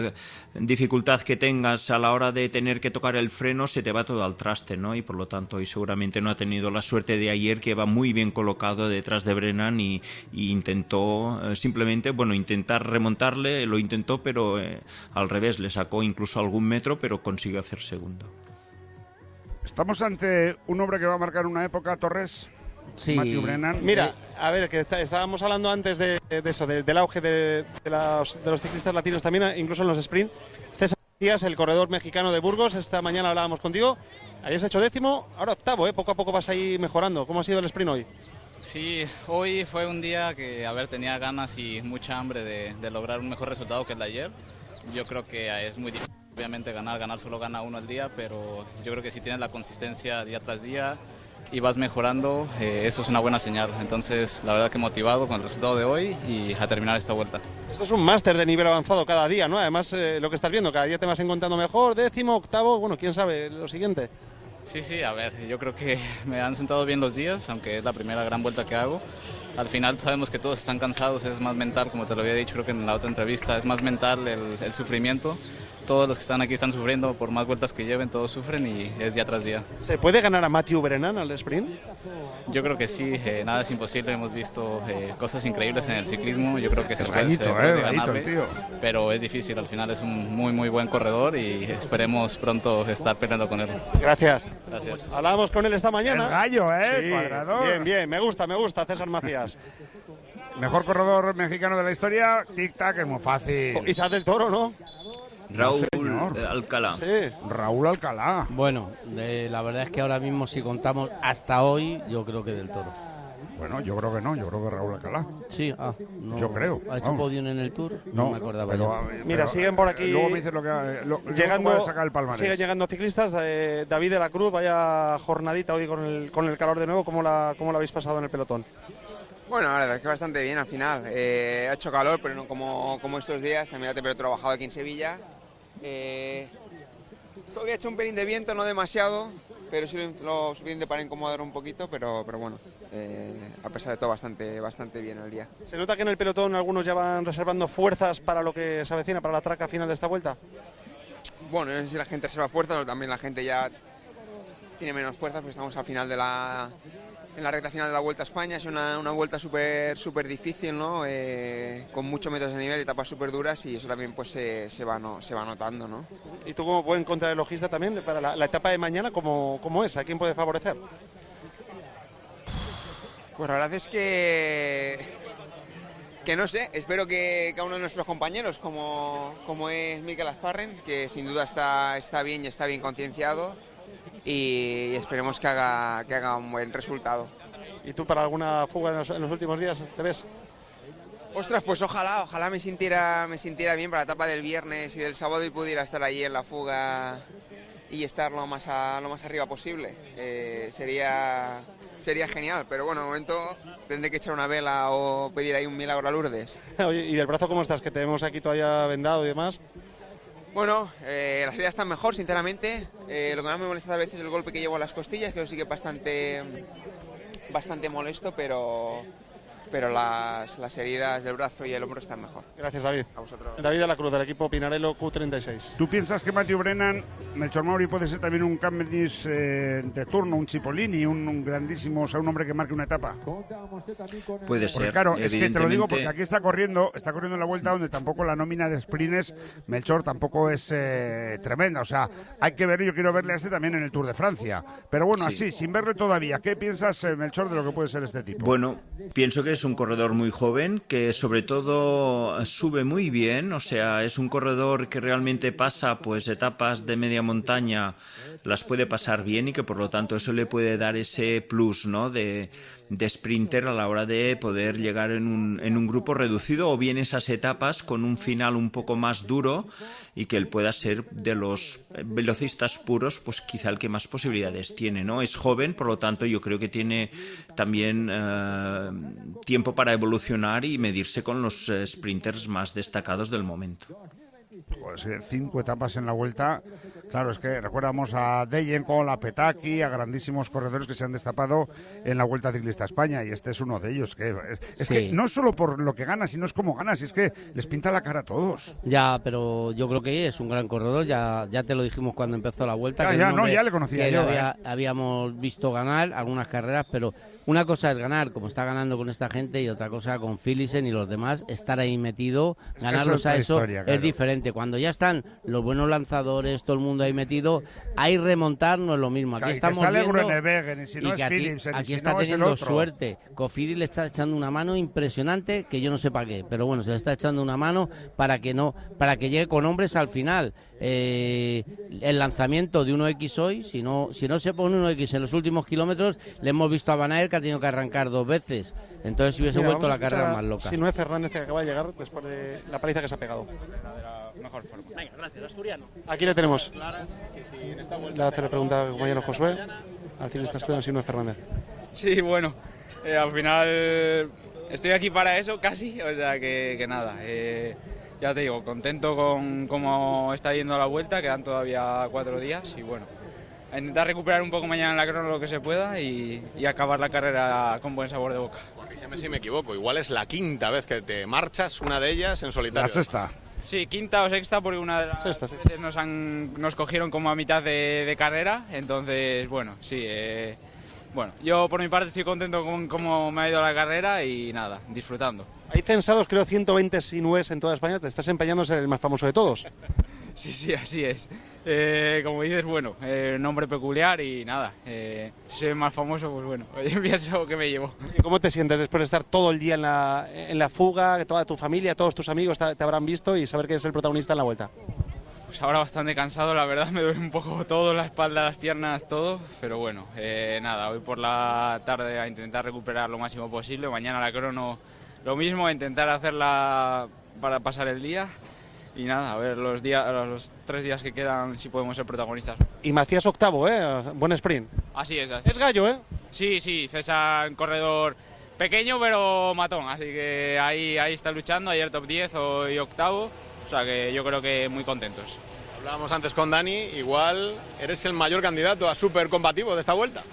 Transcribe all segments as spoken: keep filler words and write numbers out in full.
dificultad que tengas a la hora de tener que tocar el freno, se te va todo al traste, ¿no? Y por lo tanto, hoy seguramente no ha tenido la suerte de ayer, que va muy bien colocado detrás de Brennan y, y intentó eh, simplemente, bueno, intentar remontarle, lo intentó, pero eh, al revés, le sacó incluso algún metro, pero consiguió hacer segundo. ¿Estamos ante un hombre que va a marcar una época, Torres? Sí. Matthew Brennan. Mira, a ver, que está, estábamos hablando antes de, de eso, de, del auge de, de, las, de los ciclistas latinos también, incluso en los sprint. César Macías, el corredor mexicano de Burgos, esta mañana hablábamos contigo. Habías hecho décimo, ahora octavo, ¿eh? Poco a poco vas ahí mejorando. ¿Cómo ha sido el sprint hoy? Sí, hoy fue un día que, a ver, tenía ganas y mucha hambre de, de lograr un mejor resultado que el de ayer. Yo creo que es muy difícil, obviamente, ganar, ganar solo gana uno al día, pero yo creo que si tienes la consistencia día tras día y vas mejorando, eh, eso es una buena señal. Entonces, la verdad que motivado con el resultado de hoy y a terminar esta vuelta. Esto es un máster de nivel avanzado cada día, ¿no? Además, eh, lo que estás viendo, cada día te vas encontrando mejor, décimo, octavo, bueno, quién sabe, lo siguiente. Sí, sí, a ver, yo creo que me han sentado bien los días, aunque es la primera gran vuelta que hago. Al final sabemos que todos están cansados, es más mental, como te lo había dicho creo que en la otra entrevista, es más mental el, el sufrimiento. Todos los que están aquí están sufriendo, por más vueltas que lleven, todos sufren y es día tras día. ¿Se puede ganar a Matthew Brennan al sprint? Yo creo que sí, eh, nada es imposible, hemos visto eh, cosas increíbles en el ciclismo, yo creo que se Es puede, gallito, se puede eh, ganarle, gallito, tío. pero es difícil, al final es un muy muy buen corredor y esperemos pronto estar peleando con él. Gracias. Gracias. Hablábamos con él esta mañana. Es gallo, ¿eh? Sí, Cuadrador. bien, bien, me gusta, me gusta César Macías. Mejor corredor mexicano de la historia, tic-tac, es muy fácil. Isaac del Toro, ¿no? Raúl señor. Alcalá. Sí. Raúl Alcalá. Bueno, de, la verdad es que ahora mismo si contamos hasta hoy, yo creo que del Toro. Bueno, yo creo que no, yo creo que Raúl Alcalá. Sí, ah, no. Yo creo, ¿Ha hecho vamos. podio en el Tour? No, me acordaba pero, yo. eh, Mira, pero, siguen por aquí. Luego me dices lo que lo, luego Llegando, puedes sacar el palmarés. siguen llegando ciclistas. Eh, David de la Cruz, vaya jornadita hoy con el, con el calor de nuevo. ¿Cómo la, cómo la habéis pasado en el pelotón? Bueno, la verdad es que bastante bien al final. Eh, ha hecho calor, pero no como, como estos días. También la temperatura ha bajado aquí en Sevilla. Eh, todavía ha hecho un pelín de viento, no demasiado, pero sí lo suficiente para incomodar un poquito, pero, pero bueno, eh, a pesar de todo bastante, bastante bien el día. ¿Se nota que en el pelotón algunos ya van reservando fuerzas para lo que se avecina, para la traca final de esta vuelta? Bueno, no sé si la gente reserva fuerzas o también la gente ya tiene menos fuerzas, porque estamos al final de la... En la recta final de la Vuelta a España. Es una, una vuelta súper súper difícil, ¿no? Eh, con muchos metros de nivel, etapas súper duras, y eso también pues se, se, va, no, se va notando, ¿no? ¿Y tú como buen contrarrelojista también, para la, la etapa de mañana, ¿cómo, cómo es? ¿A quién puede favorecer? Pues la verdad es que... Que no sé, espero que cada uno de nuestros compañeros, como, como es Mikel Asparren, que sin duda está, está bien y está bien concienciado, y esperemos que haga, que haga un buen resultado. ¿Y tú para alguna fuga en los, en los últimos días te ves? Ostras, pues ojalá, ojalá me sintiera, me sintiera bien para la etapa del viernes y del sábado y pudiera estar allí en la fuga y estar lo más, a, lo más arriba posible. Eh, sería, sería genial, pero bueno, de momento tendré que echar una vela o pedir ahí un milagro a Lourdes. Oye, ¿y del brazo cómo estás? Que te vemos aquí todavía vendado y demás. Bueno, eh, las heridas están mejor, sinceramente. Eh, lo que más me molesta a veces es el golpe que llevo a las costillas, que sí que es bastante, bastante molesto, pero, pero las, las heridas del brazo y el hombro están mejor. Gracias, David. A vosotros. David de la Cruz, del equipo Pinarello Q treinta y seis. ¿Tú piensas que Matthew Brennan, Melchor Mauri, puede ser también un Cavendish eh, de turno, un Cipollini, un, un grandísimo, o sea, un hombre que marque una etapa? Puede ser. Porque claro, es que te lo digo porque evidentemente. aquí está corriendo, está corriendo en la vuelta donde tampoco la nómina de sprints, Melchor, tampoco es eh, tremenda. O sea, hay que ver, yo quiero verle a este también en el Tour de Francia. Pero bueno, Sí. así, sin verle todavía, ¿qué piensas, eh, Melchor, de lo que puede ser este tipo? Bueno, pienso que es un corredor muy joven, que sobre todo sube muy bien, o sea, es un corredor que realmente pasa pues etapas de media montaña, las puede pasar bien y que por lo tanto eso le puede dar ese plus, ¿no?, de, de sprinter a la hora de poder llegar en un, en un grupo reducido o bien esas etapas con un final un poco más duro y que él pueda ser de los velocistas puros, pues quizá el que más posibilidades tiene, ¿no? Es joven, por lo tanto yo creo que tiene también eh, tiempo para evolucionar y medirse con los eh, sprinters más destacados del momento. pues, cinco etapas en la Vuelta. Claro, es que recuerdamos a Deyenko, a Petaki, a grandísimos corredores que se han destapado en la Vuelta Ciclista a España, y este es uno de ellos. Que es, es sí. que no solo por lo que gana, sino es cómo gana, si es que les pinta la cara a todos. Ya, pero yo creo que es un gran corredor, ya, ya te lo dijimos cuando empezó la Vuelta. Ya, que ya, no, ya le conocía yo. Había, eh. Habíamos visto ganar algunas carreras, pero una cosa es ganar, como está ganando con esta gente, y otra cosa con Philipsen y los demás, estar ahí metido, es ganarlos eso a eso historia, claro. Es diferente. Cuando ya están los buenos lanzadores, todo el mundo ahí metido, ahí remontar no es lo mismo. Aquí claro, estamos que sale viendo Groenewegen, y si no y es que aquí, Philipsen, aquí si está no teniendo es el suerte. Cofidis le está echando una mano impresionante, que yo no sé para qué, pero bueno, se le está echando una mano para que no, para que llegue con hombres al final. Eh, el lanzamiento de uno equis hoy, si no, si no se pone uno equis en los últimos kilómetros, le hemos visto a Van Aert que ha tenido que arrancar dos veces, entonces si hubiese Mira, vuelto la carrera a, más loca. Si no es Fernández, que acaba de llegar después de la paliza que se ha pegado. Mejor forma. Venga, gracias, Asturiano. Aquí le tenemos. Le hace la pregunta a compañero Josué, al ciclista asturiano, si no es Fernández. Sí, bueno, eh, al final estoy aquí para eso casi, o sea que, que nada. Eh, ya te digo, contento con cómo está yendo la Vuelta, quedan todavía cuatro días y bueno, a intentar recuperar un poco mañana en la crono lo que se pueda y, y acabar la carrera con buen sabor de boca. Corrígeme si me equivoco, igual es la quinta vez que te marchas, una de ellas en solitario. La sexta. Sí, quinta o sexta, porque una de las sexta, sí. veces nos, han, nos cogieron como a mitad de, de carrera, entonces bueno, sí, eh, bueno, yo por mi parte estoy contento con cómo me ha ido la carrera y nada, disfrutando. Hay censados, creo, ciento veinte sinués en toda España. Te estás empeñando en ser el más famoso de todos. Sí, sí, así es. Eh, como dices, bueno, eh, nombre peculiar y nada. Eh, si soy el más famoso, pues bueno, oye, pienso que me llevo. ¿Cómo te sientes después de estar todo el día en la, en la fuga, que toda tu familia, todos tus amigos te, te habrán visto y saber que eres el protagonista en la Vuelta? Pues ahora bastante cansado, la verdad, me duele un poco todo, la espalda, las piernas, todo. Pero bueno, eh, nada, hoy por la tarde a intentar recuperar lo máximo posible. Mañana la crono lo mismo, a intentar hacerla para pasar el día. Y nada, a ver los días, los tres días que quedan si podemos ser protagonistas. Y Macías octavo, ¿eh? Buen sprint. Así es. Así. Es gallo, ¿eh? Sí, sí, César, corredor pequeño pero matón, así que ahí, ahí está luchando, ayer top diez hoy octavo, o sea que yo creo que muy contentos. Hablábamos antes con Dani, igual eres el mayor candidato a súper combativo de esta Vuelta.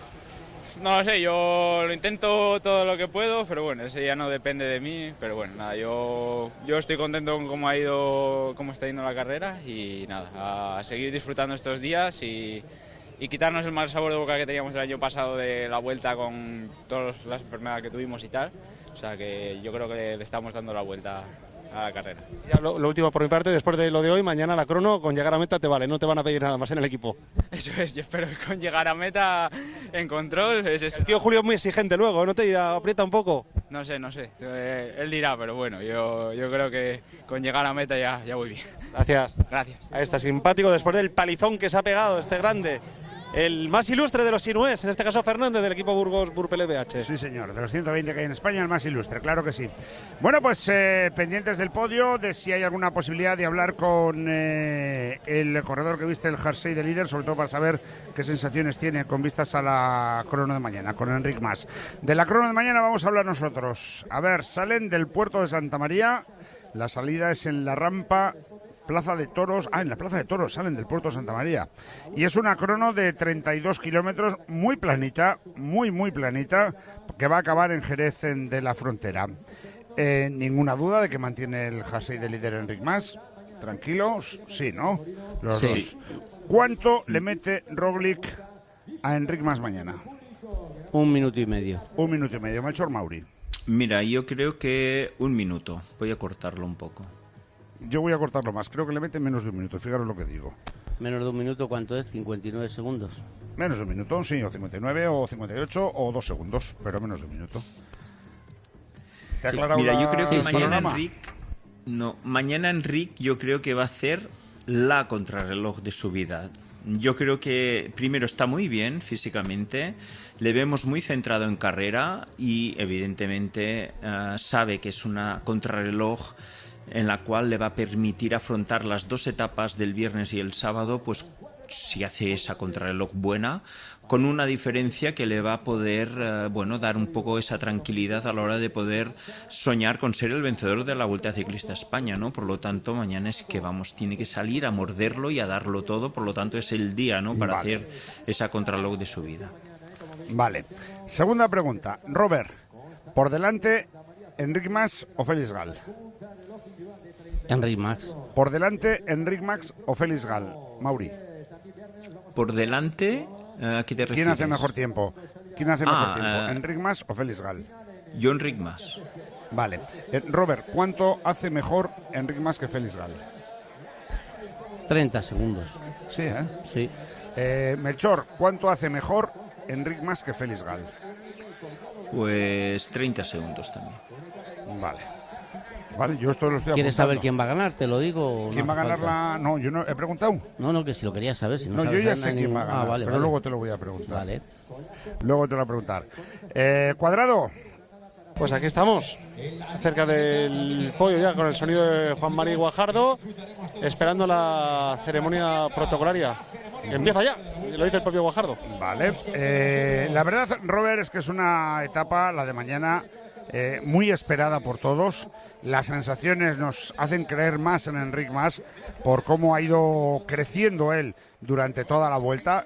No lo sé, yo lo intento todo lo que puedo, pero bueno, ese ya no depende de mí, pero bueno, nada, yo, yo estoy contento con cómo ha ido, cómo está yendo la carrera y nada, a seguir disfrutando estos días y, y quitarnos el mal sabor de boca que teníamos el año pasado de la Vuelta con todas las enfermedades que tuvimos y tal, o sea que yo creo que le estamos dando la vuelta a la carrera. Ya lo, lo último por mi parte, después de lo de hoy, mañana la crono, con llegar a meta te vale, no te van a pedir nada más en el equipo. Eso es, yo espero que con llegar a meta en control es eso. El tío Julio es muy exigente luego, ¿no te dirá, aprieta un poco? No sé, no sé, eh, él dirá, pero bueno, yo, yo creo que con llegar a meta ya, ya voy bien. Gracias. Gracias. Ahí está, simpático, después del palizón que se ha pegado este grande. El más ilustre de los sinués, en este caso Fernández, del equipo Burgos Burpel B H. Sí, señor, de los ciento veinte que hay en España, el más ilustre, claro que sí. Bueno, pues eh, pendientes del podio, de si hay alguna posibilidad de hablar con eh, el corredor que viste el jersey de líder, sobre todo para saber qué sensaciones tiene con vistas a la crono de mañana, con Enric Mas. De la crono de mañana vamos a hablar nosotros. A ver, salen del puerto de Santa María, la salida es en la rampa Plaza de Toros, ah, en la Plaza de Toros salen del puerto de Santa María. Y es una crono de treinta y dos kilómetros, muy planita, muy, muy planita, que va a acabar en Jerez en, de la Frontera. Eh, ninguna duda de que mantiene el jersey de líder Enric Mas. Tranquilos, sí, ¿no? Los sí. dos. ¿Cuánto le mete Roglic a Enric Mas mañana? Un minuto y medio. Un minuto y medio. Melchor Mauri. Mira, yo creo que un minuto. Voy a cortarlo un poco. Yo voy a cortarlo más, creo que le mete menos de un minuto, fijaros lo que digo. ¿Menos de un minuto cuánto es? cincuenta y nueve segundos. Menos de un minuto, sí, o cincuenta y nueve, o cincuenta y ocho, o dos segundos, pero menos de un minuto. ¿Te ha aclarado? Mira, la... yo creo que sí, mañana panorama? Enric, no, mañana Enric yo creo que va a hacer la contrarreloj de su vida. Yo creo que primero está muy bien físicamente, le vemos muy centrado en carrera y evidentemente uh, sabe que es una contrarreloj en la cual le va a permitir afrontar las dos etapas del viernes y el sábado pues si hace esa contrarreloj buena, con una diferencia que le va a poder, eh, bueno, dar un poco esa tranquilidad a la hora de poder soñar con ser el vencedor de la Vuelta Ciclista a España, ¿no? Por lo tanto, mañana es que, vamos, tiene que salir a morderlo y a darlo todo, por lo tanto es el día, ¿no?, para Vale. hacer esa contrarreloj de su vida. Vale. Segunda pregunta. Robert, por delante, ¿Enric Mas o Félix Gal? Enric Mas. Por delante, ¿Enric Mas o Félix Gal? Mauri. Por delante, ¿a qué te refieres? ¿Quién hace mejor tiempo? ¿Quién hace mejor Ah, tiempo? eh, ¿Enric Mas o Félix Gal? Yo Enric Mas. Vale. Eh, Robert, ¿cuánto hace mejor Enric Mas que Félix Gal? treinta segundos. Sí, ¿eh? Sí. Eh, Melchor, ¿cuánto hace mejor Enric Mas que Félix Gal? Pues treinta segundos también. Vale. Vale, yo esto lo estoy ¿Quieres apuntando. saber quién va a ganar? ¿Te lo digo? o ¿Quién no va a hace ganar falta? la...? No, yo no he preguntado. No, no, que si lo querías saber. Si no, No, yo sabes ya nada, sé quién ningún- va a ganar, Ah, vale, pero vale. luego te lo voy a preguntar. Vale. Luego te lo voy a preguntar. Eh, Cuadrado. Pues aquí estamos, cerca del podio ya, con el sonido de Juan Mari Guajardo, esperando la ceremonia protocolaria. Que empieza ya, lo dice el propio Guajardo. Vale. Eh, la verdad, Robert, es que es una etapa, la de mañana, eh, muy esperada por todos. Las sensaciones nos hacen creer más en Enric Mas por cómo ha ido creciendo él durante toda la vuelta.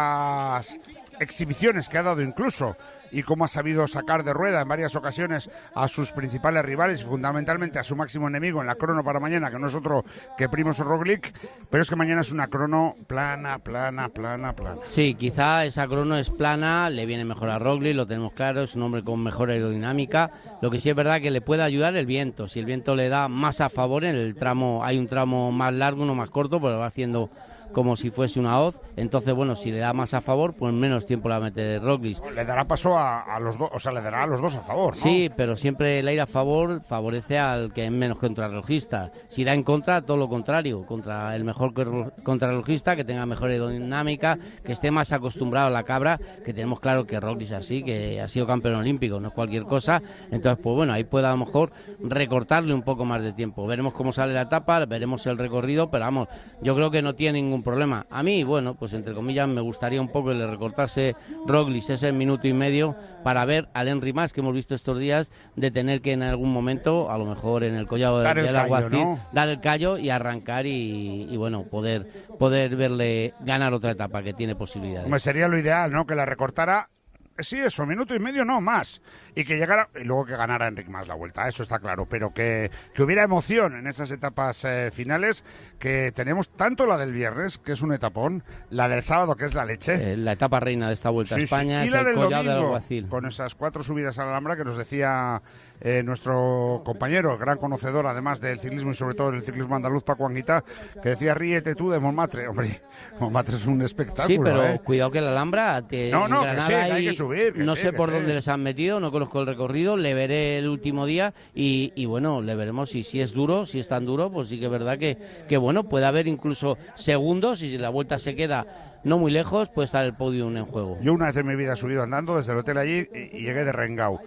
Esas exhibiciones que ha dado incluso y cómo ha sabido sacar de rueda en varias ocasiones a sus principales rivales y fundamentalmente a su máximo enemigo en la crono para mañana, que no es otro que Primož Roglič, pero es que mañana es una crono plana, plana, plana, plana. Sí, quizá esa crono es plana, le viene mejor a Roglič, lo tenemos claro, es un hombre con mejor aerodinámica. Lo que sí es verdad que le puede ayudar el viento. Si el viento le da más a favor en el tramo, hay un tramo más largo, uno más corto, pero va haciendo como si fuese una hoz. Entonces, bueno, si le da más a favor, pues menos tiempo le va a meter Roglič. Le dará paso a, a los dos, o sea, le dará a los dos a favor, ¿no? Sí, pero siempre el aire a favor favorece al que es menos contrarrelojista. Si da en contra, todo lo contrario, contra el mejor cor- contrarrelojista, que tenga mejor aerodinámica, que esté más acostumbrado a la cabra, que tenemos claro que Roglič así, que ha sido campeón olímpico, no es cualquier cosa. Entonces, pues bueno, ahí puede a lo mejor recortarle un poco más de tiempo. Veremos cómo sale la etapa, veremos el recorrido, pero vamos, yo creo que no tiene ningún problema. A mí, bueno, pues entre comillas, me gustaría un poco que le recortase Roglič ese minuto y medio para ver al Enric Mas, que hemos visto estos días, de tener que en algún momento, a lo mejor en el collado Dar el del callo, alguacil, ¿no? dar el callo y arrancar y, y, bueno, poder, poder verle ganar otra etapa que tiene posibilidades. Hombre, sería lo ideal, ¿no? Que la recortara. Sí, eso, minuto y medio, no más. Y que llegara, y luego que ganara Enric Mas la vuelta, eso está claro. Pero que, que hubiera emoción en esas etapas eh, finales, que tenemos tanto la del viernes, que es un etapón, la del sábado, que es la leche. Eh, la etapa reina de esta Vuelta Sí, a sí. España Y es la el del collado del domingo, alguacil. con esas cuatro subidas a la Alhambra que nos decía eh, nuestro compañero, el gran conocedor además del ciclismo y sobre todo del ciclismo andaluz, Paco Anguita, que decía, ríete tú de Montmartre. Hombre, Montmartre es un espectáculo, Sí, pero ¿eh? cuidado que la Alhambra te, No, no, en que sí, Granada que hay y que subir, que no sí, sé que por sí. dónde les han metido, no conozco el recorrido, le veré el último día y, y bueno, le veremos si, si es duro, si es tan duro, pues sí que es verdad que, que bueno, puede haber incluso segundos y si la vuelta se queda no muy lejos, puede estar el podium en juego. Yo una vez en mi vida he subido andando desde el hotel allí y, y llegué de Rengau.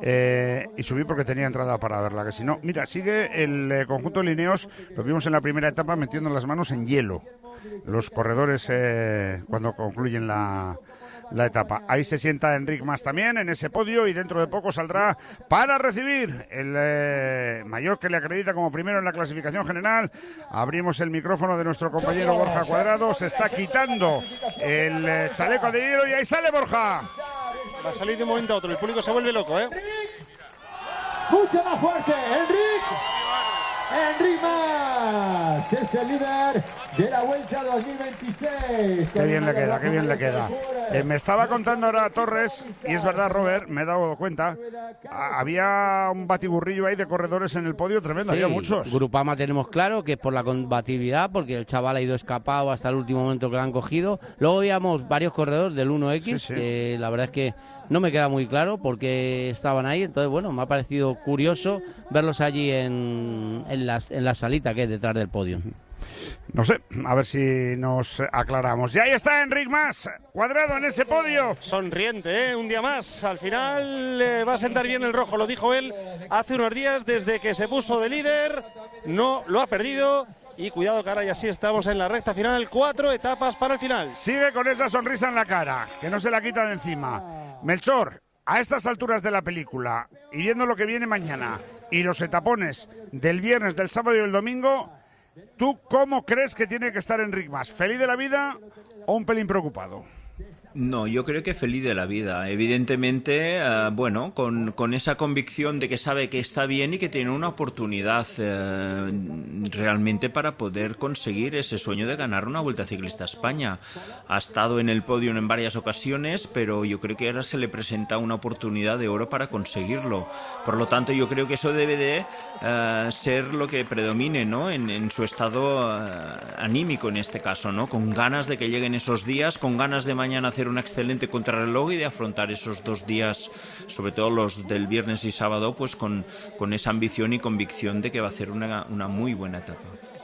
Eh, y subí porque tenía entrada para verla, que si no... Mira, sigue el eh, conjunto de Lineos, lo vimos en la primera etapa metiendo las manos en hielo. Los corredores eh, cuando concluyen la, la etapa. Ahí se sienta Enric Mas también en ese podio y dentro de poco saldrá para recibir el eh, mayor que le acredita como primero en la clasificación general. Abrimos el micrófono de nuestro compañero Borja Cuadrado, se está quitando el eh, chaleco de hielo y ahí sale Borja. Va a salir de un momento a otro, el público se vuelve loco, ¿eh? Mucho más fuerte, Enric. Enric Mas es el líder de la Vuelta dos mil veintiséis. Qué bien le queda, qué bien le queda. Eh, me estaba contando ahora Torres, y es verdad, Robert, me he dado cuenta, a- había un batiburrillo ahí de corredores en el podio tremendo, Sí, había muchos. Grupama tenemos claro que es por la combatibilidad, porque el chaval ha ido escapado hasta el último momento que lo han cogido. Luego veíamos varios corredores del uno equis, Sí, sí. que la verdad es que no me queda muy claro por qué estaban ahí. Entonces, bueno, me ha parecido curioso verlos allí en, en, las, en la salita que es detrás del podio. No sé, a ver si nos aclaramos. Y ahí está Enric Mas, Cuadrado en ese podio. Sonriente, ¿eh? Un día más. Al final le va a sentar bien el rojo, lo dijo él hace unos días, desde que se puso de líder, no lo ha perdido Y cuidado, cara, y así estamos en la recta final, cuatro etapas para el final. Sigue con esa sonrisa en la cara, que no se la quita de encima. Melchor, a estas alturas de la película, y viendo lo que viene mañana, y los etapones del viernes, del sábado y del domingo, ¿tú cómo crees que tiene que estar Enric Mas? ¿Feliz de la vida o un pelín preocupado? No, yo creo que feliz de la vida. Evidentemente, eh, bueno, con, con esa convicción de que sabe que está bien y que tiene una oportunidad eh, realmente para poder conseguir ese sueño de ganar una Vuelta Ciclista a España. Ha estado en el podio en varias ocasiones, pero yo creo que ahora se le presenta una oportunidad de oro para conseguirlo. Por lo tanto, yo creo que eso debe de eh, ser lo que predomine, ¿no? En, en su estado eh, anímico en este caso, ¿no? Con ganas de que lleguen esos días, con ganas de mañana hacer un excelente contrarreloj y de afrontar esos dos días, sobre todo los del viernes y sábado, pues con, con esa ambición y convicción de que va a hacer una, una muy buena etapa.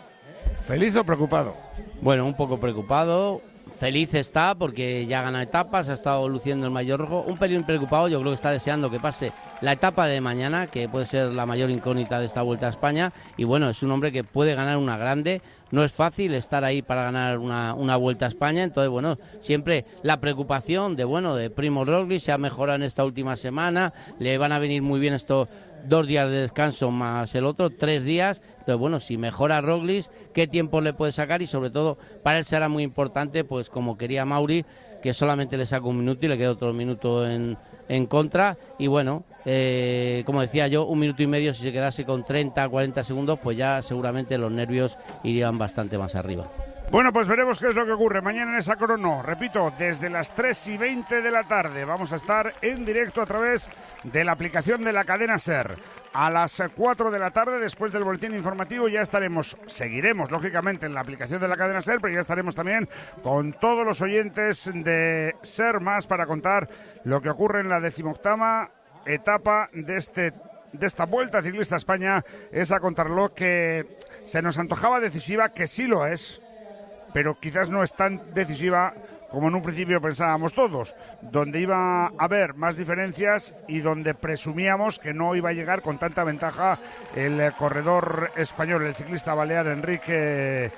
¿Feliz o preocupado? Bueno, un poco preocupado. Feliz está porque ya gana etapas, ha estado luciendo el mayor rojo. Un pelín preocupado, yo creo que está deseando que pase la etapa de mañana, que puede ser la mayor incógnita de esta Vuelta a España. Y bueno, es un hombre que puede ganar una grande. No es fácil estar ahí para ganar una, una Vuelta a España. Entonces, bueno, siempre la preocupación de, bueno, de Primo Roglic se ha mejorado en esta última semana. Le van a venir muy bien estos dos días de descanso más el otro, tres días. Entonces, bueno, si mejora Roglic, ¿qué tiempo le puede sacar? Y sobre todo, para él será muy importante, pues como quería Mauri, que solamente le saca un minuto y le queda otro minuto en, en contra. Y bueno, eh, como decía yo, un minuto y medio, si se quedase con treinta, cuarenta segundos, pues ya seguramente los nervios irían bastante más arriba. Bueno, pues veremos qué es lo que ocurre mañana en esa crono. Repito, desde las tres y veinte de la tarde vamos a estar en directo a través de la aplicación de la cadena SER. A las cuatro de la tarde, después del boletín informativo, ya estaremos, seguiremos lógicamente en la aplicación de la cadena SER, pero ya estaremos también con todos los oyentes de SER Más para contar lo que ocurre en la decimoctava etapa de este de esta Vuelta Ciclista a España, esa contrarreloj que se nos antojaba decisiva, que sí lo es, pero quizás no es tan decisiva como en un principio pensábamos todos, donde iba a haber más diferencias y donde presumíamos que no iba a llegar con tanta ventaja el corredor español, el ciclista balear Enrique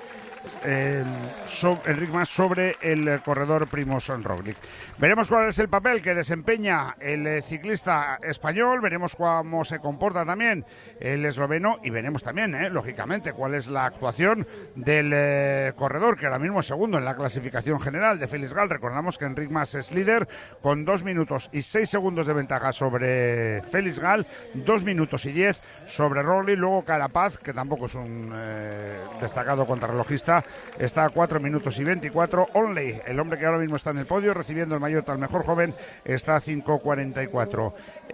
Eh, so, Enric Mas sobre el corredor Primož Roglic. Veremos cuál es el papel que desempeña el eh, ciclista español, veremos cómo se comporta también el esloveno y veremos también, eh, lógicamente, cuál es la actuación del eh, corredor, que ahora mismo es segundo en la clasificación general de Félix Gall. Recordamos que Enric Mas es líder con dos minutos y seis segundos de ventaja sobre Félix Gall, dos minutos y diez sobre Roglic. Luego Carapaz, que tampoco es un eh, destacado contrarrelojista, está a cuatro minutos y veinticuatro. Onley, el hombre que ahora mismo está en el podio recibiendo el maillot al mejor joven, está a cinco cuarenta y cuatro.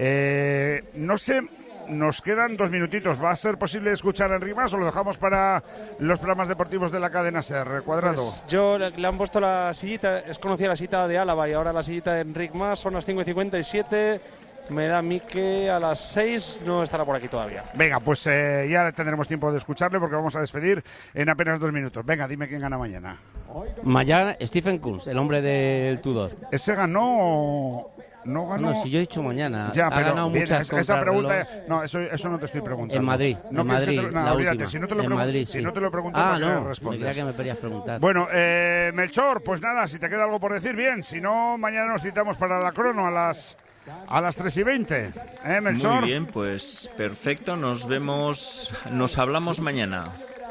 Eh, no sé, nos quedan dos minutitos. ¿Va a ser posible escuchar a Enric Mas o lo dejamos para los programas deportivos de la cadena SER? Cuadrado. Pues yo le, le han puesto la sillita, es conocida la sillita de Álava y ahora la sillita de Enric Mas, son las cinco y cincuenta y siete. Me da a mí que a las seis no estará por aquí todavía. Venga, pues eh, ya tendremos tiempo de escucharle porque vamos a despedir en apenas dos minutos. Venga, dime quién gana mañana. Mañana Stephen Kunz, el hombre del Tudor. ¿Ese ganó? No ganó. No, si yo he dicho mañana. Ya, ha pero ganado bien, muchas esa, esa pregunta, contrarreloj. no, eso, eso no te estoy preguntando. En Madrid, no en Madrid, te, no, la olvídate, última. si no te lo, En pregun- Madrid, si sí. no te lo pregunto, Ah, ¿para qué no, me respondes? creía que me querías preguntar. Bueno, eh, Melchor, pues nada, si te queda algo por decir, bien. Si no, mañana nos citamos para la crono a las a las tres y veinte. ¿Eh, Melchor? Muy bien, pues perfecto. Nos vemos, nos hablamos mañana.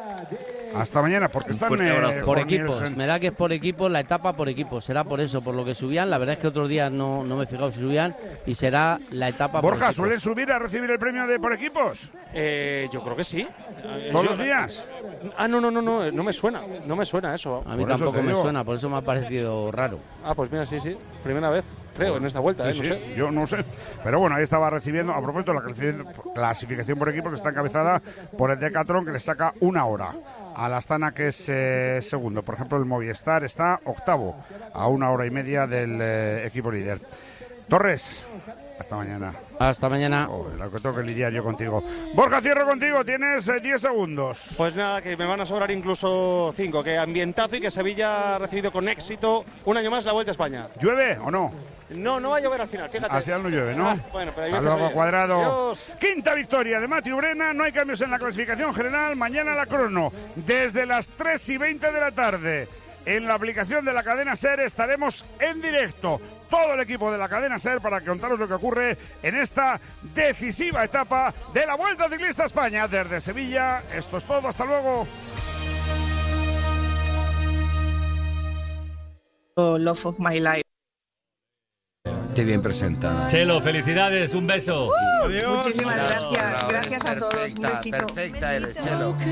Hasta mañana, porque Un están fuerte eh, abrazo. Por con equipos, Nielsen. me da que es por equipos, la etapa por equipos, será por eso, por lo que subían. La verdad es que otros días no, no me he fijado si subían y será la etapa por Borja, equipos. ¿suelen subir a recibir el premio de por equipos? Eh, yo creo que sí. ¿Todos Yo- los días? Ah, no, no, no, no, no me suena, no me suena eso. A mí Por eso tampoco te me digo. suena, por eso me ha parecido raro. Ah, pues mira, sí, sí, primera vez, creo, en esta vuelta, Sí, eh, no sí, sé. yo no sé. Pero bueno, ahí estaba recibiendo, a propósito, la clasificación- clasificación por equipos que está encabezada por el Decathlon, que le saca una hora a la Astana, que es eh, segundo. Por ejemplo, el Movistar está octavo, a una hora y media del eh, equipo líder. Torres, hasta mañana. Hasta mañana. Oh, lo que tengo que lidiar yo contigo. Borja, cierro contigo, tienes eh, diez segundos. Pues nada, que me van a sobrar incluso cinco, que ambientazo y que Sevilla ha recibido con éxito un año más la Vuelta a España. ¿Llueve o no? No, no va a llover al final, fíjate. Al final no llueve, ¿no? Ah, bueno, pero hay Hasta veces, luego, oye, Cuadrado. Dios. Quinta victoria de Matthew Brennan. No hay cambios en la clasificación general. Mañana la crono. Desde las tres y veinte de la tarde. En la aplicación de la cadena SER estaremos en directo. Todo el equipo de la cadena SER para contaros lo que ocurre en esta decisiva etapa de la Vuelta Ciclista a España. Desde Sevilla, esto es todo. Hasta luego. Love of my life. Qué bien presentada. Chelo, felicidades, un beso. Uh, muchísimas gracias, gracias a todos. Un Perfecta, besito. perfecta eres, Chelo.